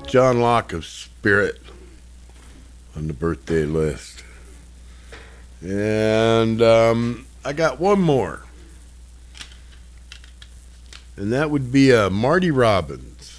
John Locke of Spirit on the birthday list. And I got one more. And that would be Marty Robbins.